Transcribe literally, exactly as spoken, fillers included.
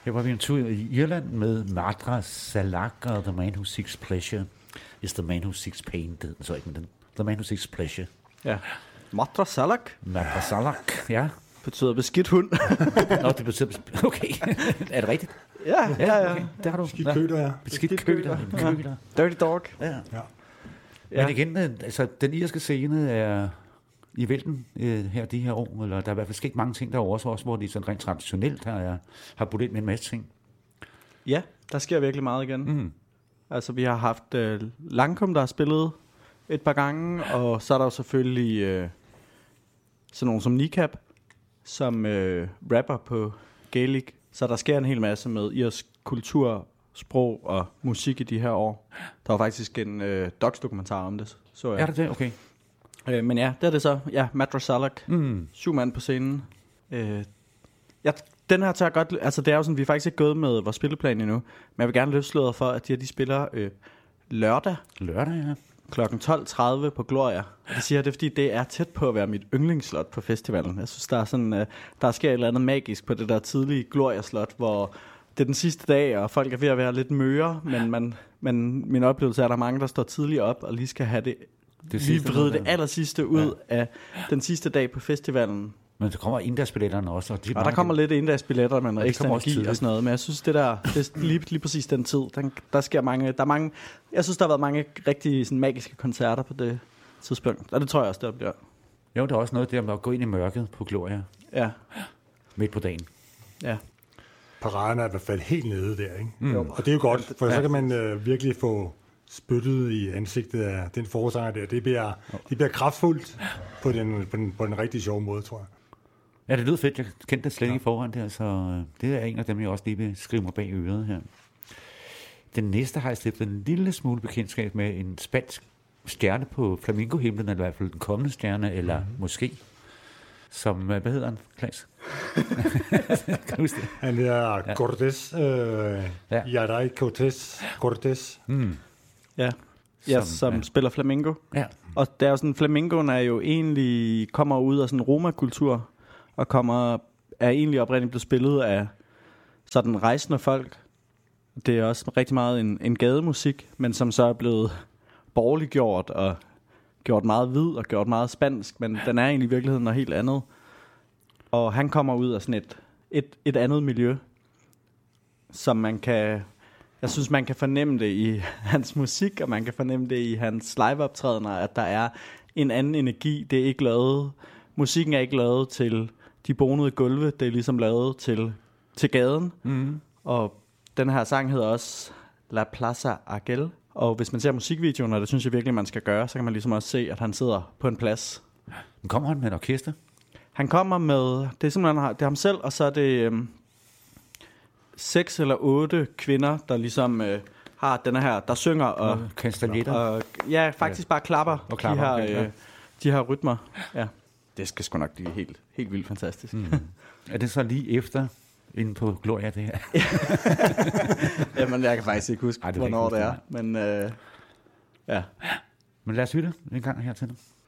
Her var vi en tur i Irland med Madras Salak og The Man Who Seeks Pleasure is the Man Who Seeks Pain. Det så ikke, men den. The Man Who Seeks Pleasure. Ja. Madras Salak. Madras Salak, ja. Betyder beskidt hund. Nå, det betyder beskidt. Okay, er det rigtigt? Ja, ja, ja. Okay. Der har du. Beskidt køder, ja. Beskidt køder. køder. Dirty dog. Ja. Ja. Men igen, altså, den irske scene er i vælten øh, her de her år, eller der er i hvert fald sket mange ting derovre, også, hvor de sådan rent traditionelt har, har budt ind med en masse ting. Ja, der sker virkelig meget igen. Mm. Altså, vi har haft øh, Langkom, der har spillet et par gange, og så er der jo selvfølgelig øh, sådan nogen som Nikab, som øh, rapper på Gaelic. Så der sker en hel masse med irsk kultur, sprog og musik i de her år. Der var faktisk en øh, docs-dokumentar om det, så jeg. Er det det? Okay. Øh, men ja, det er det så. Ja, Madras Salak. Mm. Syv mand på scenen. Øh, ja, den her tager godt... Altså, det er jo sådan, vi er faktisk ikke gået med vores spilleplan endnu. Men jeg vil gerne løfte sløret for, at de her, de spiller øh, lørdag. Lørdag, ja. Klokken tolv tredive på Gloria. Og det siger jeg, det er, fordi det er tæt på at være mit yndlingsslot på festivalen. Jeg synes, der er sådan... Øh, der sker et eller andet magisk på det der tidlige Gloria-slot, hvor det er den sidste dag, og folk er ved at være lidt møre, men, man, men min oplevelse er, at der er mange, der står tidligt op og lige skal have det... Det lige vride det aller sidste ud ja. af den sidste dag på festivalen. Men der kommer inddagsbilletterne også. Og, de og der kommer lidt inddagsbilletter, men og ekstra energi og sådan noget. Men jeg synes, det der, det er lige, lige præcis den tid, den, der sker mange, der er mange, jeg synes, der har været mange rigtig sådan, magiske koncerter på det tidspunkt. Og det tror jeg også, der bliver. Jo, der er også noget der med at gå ind i mørket på Gloria. Ja. Midt på dagen. Ja. Paraden er i hvert fald helt nede der, ikke? Mm. Og det er jo godt, for ja. så kan man øh, virkelig få spyttet i ansigtet af den forsanger der. Det bliver, det bliver kraftfuldt på den, på, den, på den rigtig sjove måde, tror jeg. Ja, det lyder fedt. Jeg kendte det slet ikke ja. i forhånd der, så det er en af dem, jeg også lige vil skrive mig bag øret her. Den næste har jeg stiftet en lille smule bekendtskab med en spansk stjerne på flamingohimlen, eller i hvert fald den kommende stjerne, eller mm-hmm. måske, som, hvad hedder han, Klaas? Kan du huske det? Han er ja. Cortés, øh, ja. Yaray Cortés, Cortés. Mm. Ja, ja, som, som ja. spiller flamenco. Ja. Og der er jo sådan, flamencoen er jo egentlig, kommer ud af sådan Roma-kultur, og kommer, er egentlig oprindeligt blevet spillet af sådan rejsende folk. Det er også rigtig meget en, en gademusik, men som så er blevet borgerliggjort og gjort meget hvid og gjort meget spansk, men den er egentlig i virkeligheden noget helt andet. Og han kommer ud af sådan et, et, et andet miljø, som man kan... Jeg synes, man kan fornemme det i hans musik, og man kan fornemme det i hans liveoptrædener, at der er en anden energi. Det er ikke lavet, musikken er ikke lavet til de bonede gulve, det er ligesom lavet til, til gaden. Mm. Og den her sang hedder også La Plaza Argel. Og hvis man ser musikvideoen, og det synes jeg virkelig, man skal gøre, så kan man ligesom også se, at han sidder på en plads. Men kommer han med et orkester? Han kommer med, det er simpelthen det er ham selv, og så er det... Øhm, seks eller otte kvinder, der ligesom øh, har denne her, der synger og... Kastanjetter. Og, ja, faktisk bare klapper, og klapper de, her, okay, ja. øh, de her rytmer. Ja. Det skal sgu nok blive helt, helt vildt fantastisk. Mm. Er det så lige efter, inde på Gloria, det her? Jamen, jeg kan faktisk ikke huske, Ej, det hvornår det er. Men øh, ja. Men lad os høre det en gang her til dig.